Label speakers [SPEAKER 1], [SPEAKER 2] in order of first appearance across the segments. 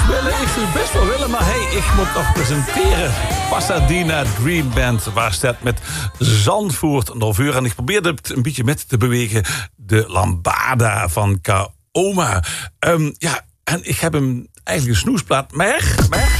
[SPEAKER 1] Ik zou best wel willen, maar hey, ik moet nog presenteren. Pasadena Dream Band, waar staat met Zandvoort Norveur. En ik probeerde het een beetje met te bewegen. De Lambada van Kaoma. Ja, en ik heb hem eigenlijk een snoesplaat. Merg.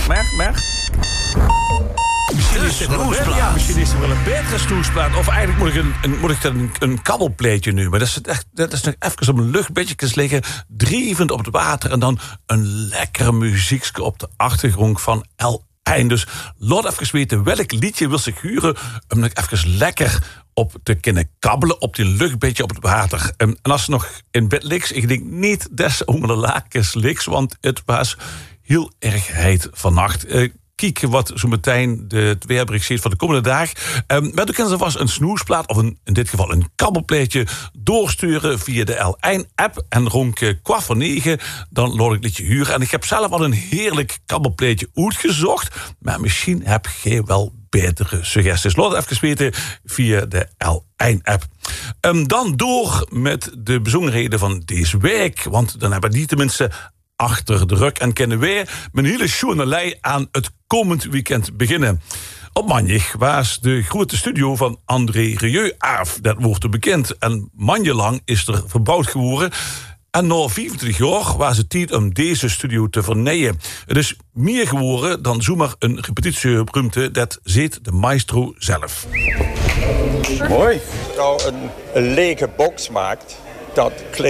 [SPEAKER 1] Misschien is er wel een betere snoesplaat. Of eigenlijk moet ik een kabbelpleetje nu. Maar dat is nog even op een luchtbedje liggen. Drievend op het water. En dan een lekkere muziekje op de achtergrond van L1. Dus laat even weten welk liedje wil zich huren. Om nog even lekker op te kunnen kabbelen op die luchtbedje op het water. En als ze nog in bed ligt, ik denk niet des onder de lakens ligt, want het was heel erg heet vannacht. Kijk wat zo meteen het weerbericht ziet van de komende dagen. Maar dan kunnen ze vast een snoesplaat, of in dit geval een kabbelpleetje, doorsturen via de L1-app. En rond 8:45 dan laat ik het liedje huren. En ik heb zelf al een heerlijk kabbelpleetje uitgezocht. Maar misschien heb jij wel betere suggesties. Laat het even weten via de L1-app. Dan door met de bijzonderheden van deze week. Want dan hebben we die tenminste achter de rug. En kunnen wij met een hele journalij aan het komend weekend beginnen. Op maandag was de grote studio van André Rieu af. Dat wordt bekend. En maandenlang is er verbouwd geworden. En na 25 jaar was het tijd om deze studio te vernieuwen. Het is meer geworden dan zomaar een repetitieruimte. Dat zit de maestro zelf.
[SPEAKER 2] Mooi. Als je een lege box maakt, dat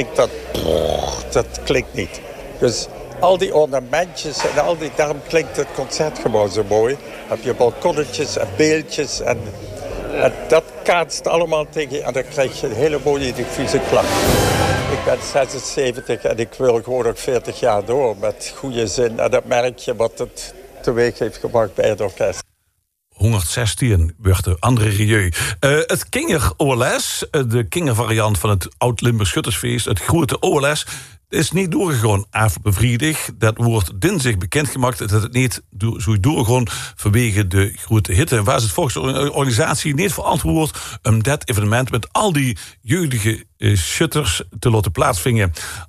[SPEAKER 2] klinkt niet. Dus al die ornamentjes en daarom klinkt het concertgebouw zo mooi. Heb je balkonnetjes en beeldjes en dat kaatst allemaal tegen en dan krijg je een hele mooie diffuse klank. Ik ben 76 en ik wil gewoon nog 40 jaar door met goede zin. En dat merk je wat het teweeg heeft gebracht bij het orkest.
[SPEAKER 1] 116 werd de André Rieu. Het Kinger OLS, de Kinger variant van het Oud-Limburg Schuttersfeest, het grote OLS, is niet doorgegaan afgelopen vrijdag. Dat wordt dinsdag bekendgemaakt dat het niet zo doorgegaan vanwege de grote hitte. Waar is het volgens de organisatie niet verantwoord om dat evenement met al die jeugdige schutters te laten plaatsvinden.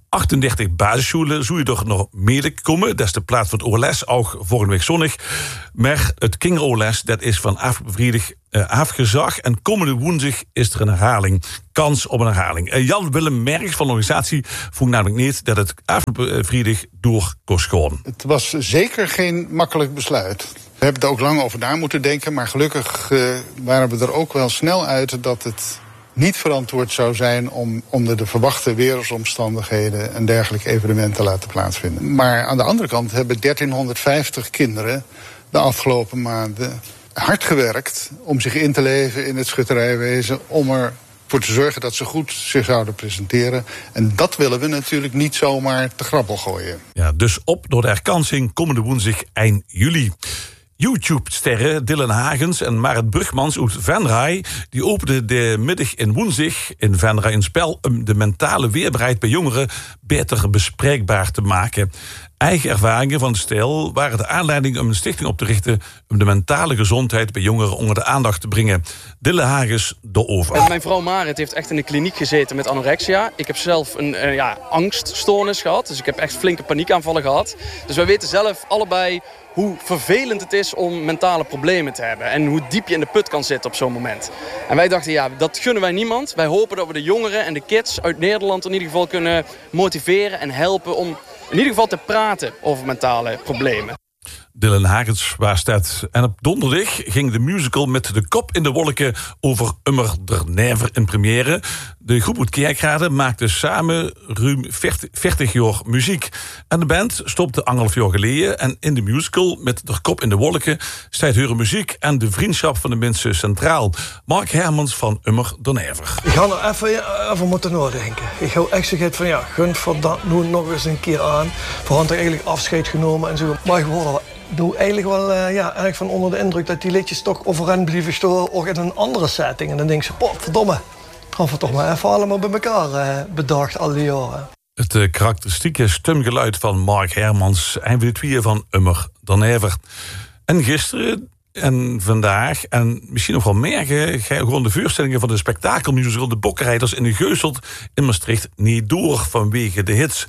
[SPEAKER 1] 38 basisscholen zou je toch nog mee komen. Dat is de plaats van het OLS, ook volgende week zonnig. Maar het Kinger OLS, dat is van afgelopen vrijdag afgezag. En komende woensdag is er een herhaling. Kans op een herhaling. Jan-Willem Merks van de organisatie vond namelijk niet dat het afgelopen vrijdag door kon gaan.
[SPEAKER 3] Het was zeker geen makkelijk besluit. We hebben er ook lang over na moeten denken. Maar gelukkig waren we er ook wel snel uit dat het niet verantwoord zou zijn om onder de verwachte weersomstandigheden een dergelijk evenement te laten plaatsvinden. Maar aan de andere kant hebben 1350 kinderen de afgelopen maanden hard gewerkt om zich in te leven in het schutterijwezen, om ervoor te zorgen dat ze goed zich zouden presenteren. En dat willen we natuurlijk niet zomaar te grabbel gooien.
[SPEAKER 1] Ja, dus op door de herkansing komende woensdag eind juli. YouTube-sterren Dylan Hagens en Marit Brugmans uit Venray die openden de middag en woensdag in Venray een spel om de mentale weerbaarheid bij jongeren beter bespreekbaar te maken. Eigen ervaringen van de stel waren de aanleiding om een stichting op te richten om de mentale gezondheid bij jongeren onder de aandacht te brengen. Dylan Hagens erover.
[SPEAKER 4] Mijn vrouw Marit heeft echt in de kliniek gezeten met anorexia. Ik heb zelf een angststoornis gehad, dus ik heb echt flinke paniekaanvallen gehad. Dus wij weten zelf allebei hoe vervelend het is om mentale problemen te hebben. En hoe diep je in de put kan zitten op zo'n moment. En wij dachten, ja, dat gunnen wij niemand. Wij hopen dat we de jongeren en de kids uit Nederland in ieder geval kunnen motiveren en helpen om in ieder geval te praten over mentale problemen.
[SPEAKER 1] Dylan Hagens was dat. En op donderdag ging de musical met de kop in de wolken over Immer der Never in première. De groep uit Kerkrade maakte samen ruim 40 jaar muziek. En de band stopte 1,5 jaar geleden. En in de musical met de kop in de wolken staat hun muziek en de vriendschap van de mensen centraal. Mark Hermans van Immer der Never.
[SPEAKER 5] Ik ga er even over moeten nadenken. Ik hou echt zeggen van gun voor dat nu nog eens een keer aan. Voor had ik eigenlijk afscheid genomen en zo. Maar gewoon doe eigenlijk wel erg van onder de indruk dat die liedjes toch overeind blijven staan, ook in een andere setting. En dan denk je, verdomme, gaan we toch maar even allemaal bij elkaar bedacht al die jaren.
[SPEAKER 1] Het karakteristieke stemgeluid van Mark Hermans en de tweeën van Immer der Never. En gisteren en vandaag, en misschien nog wel meer, gewoon de voorstellingen van de spektakelmusical De Bokkenrijders in de Geuselt in Maastricht niet door vanwege de hits.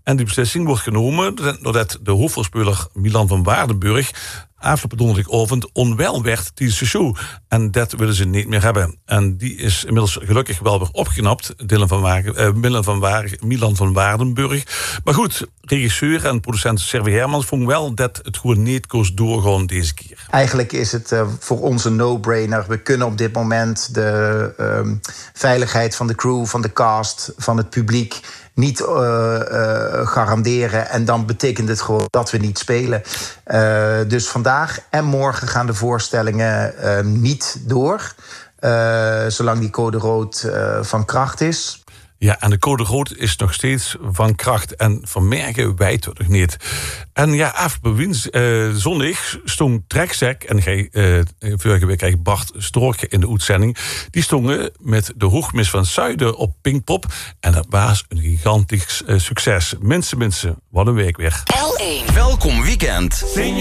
[SPEAKER 1] En die beslissing wordt genomen doordat de hoofdrolspeler Milan van Waardenburg afgelopen donderdagochtend onwel werd tijdens de show. En dat willen ze niet meer hebben. En die is inmiddels gelukkig wel weer opgeknapt, Milan van Waardenburg. Maar goed, regisseur en producent Servi Hermans vond wel dat het gewoon niet koos doorgaan deze keer.
[SPEAKER 6] Eigenlijk is het voor ons een no-brainer. We kunnen op dit moment de veiligheid van de crew, van de cast, van het publiek niet garanderen. En dan betekent het gewoon dat we niet spelen. Dus vandaag en morgen gaan de voorstellingen niet door. Zolang die code rood van kracht is.
[SPEAKER 1] Ja, en de code rood is nog steeds van kracht. En vermerken wij het nog niet. En ja, afgelopen zondag stond Trekzek. En vorige week kreeg Bart Storke in de uitzending. Die stonden met de Hoogmis van Zuiden op Pinkpop. En dat was een gigantisch succes. Mensen, wat een week weer.
[SPEAKER 7] L1. Welkom weekend.